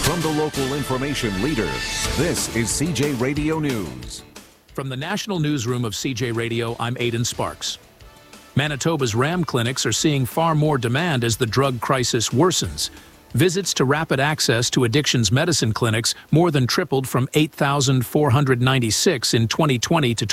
From the local information leader, this is CJ Radio News. From the National Newsroom of CJ Radio, I'm Aidan Sparks. Manitoba's RAM clinics are seeing far more demand as the drug crisis worsens. Visits to rapid access to addictions medicine clinics more than tripled from 8,496 in 2020 to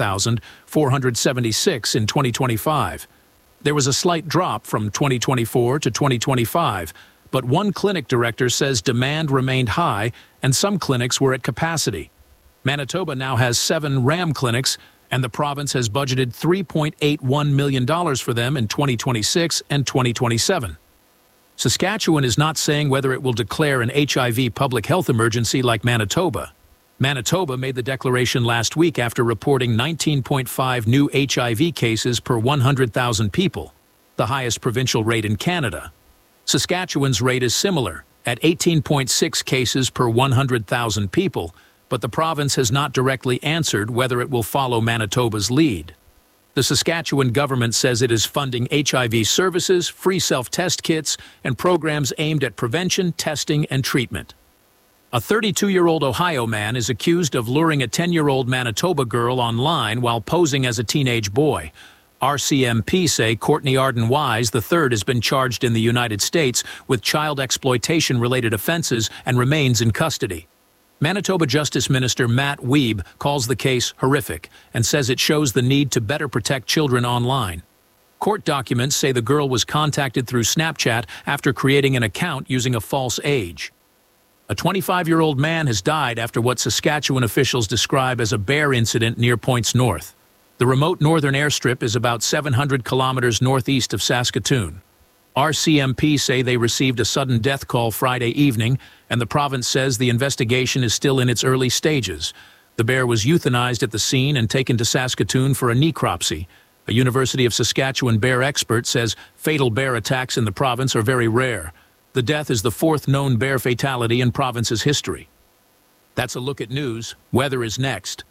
28,476 in 2025. There was a slight drop from 2024 to 2025, but one clinic director says demand remained high and some clinics were at capacity. Manitoba now has 7 RAM clinics, and the province has budgeted $3.81 million for them in 2026 and 2027. Saskatchewan is not saying whether it will declare an HIV public health emergency like Manitoba. Manitoba made the declaration last week after reporting 19.5 new HIV cases per 100,000 people, the highest provincial rate in Canada. Saskatchewan's rate is similar, at 18.6 cases per 100,000 people, but the province has not directly answered whether it will follow Manitoba's lead. The Saskatchewan government says it is funding HIV services, free self-test kits, and programs aimed at prevention, testing, and treatment. A 32-year-old Ohio man is accused of luring a 10-year-old Manitoba girl online while posing as a teenage boy. RCMP say Courtney Arden Wise III has been charged in the United States with child exploitation-related offenses and remains in custody. Manitoba Justice Minister Matt Wiebe calls the case horrific and says it shows the need to better protect children online. Court documents say the girl was contacted through Snapchat after creating an account using a false age. A 25-year-old man has died after what Saskatchewan officials describe as a bear incident near Points North. The remote northern airstrip is about 700 kilometers northeast of Saskatoon. RCMP say they received a sudden death call Friday evening, and the province says the investigation is still in its early stages. The bear was euthanized at the scene and taken to Saskatoon for a necropsy. A University of Saskatchewan bear expert says fatal bear attacks in the province are very rare. The death is the 4th known bear fatality in province's history. That's a look at news. Weather is next.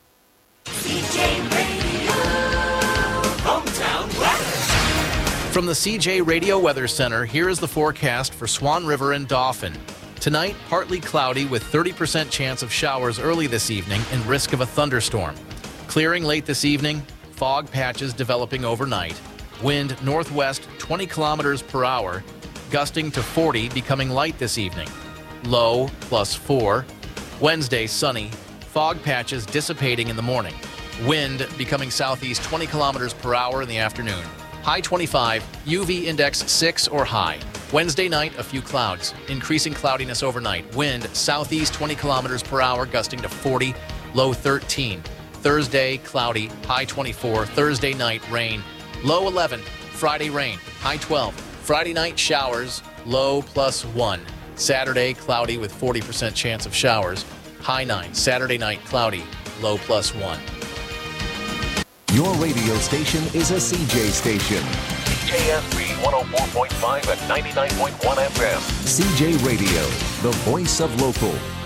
CJ Radio, hometown weather. From the CJ Radio Weather Center, here is the forecast for Swan River and Dauphin. Tonight, partly cloudy with 30% chance of showers early this evening and risk of a thunderstorm. Clearing late this evening, fog patches developing overnight. Wind northwest 20 kilometers per hour, gusting to 40, becoming light this evening. Low +4. Wednesday, sunny. Fog patches dissipating in the morning. Wind becoming southeast 20 kilometers per hour in the afternoon. High 25, UV index 6 or high. Wednesday night, a few clouds. Increasing cloudiness overnight. Wind southeast 20 kilometers per hour, gusting to 40, low 13. Thursday, cloudy, high 24. Thursday night, rain, low 11. Friday, rain, high 12. Friday night, showers, low +1. Saturday, cloudy with 40% chance of showers, high 9. Saturday night, cloudy, low +1. Your radio station is a CJ station. CJSB 104.5 and 99.1 FM. CJ Radio, the voice of local.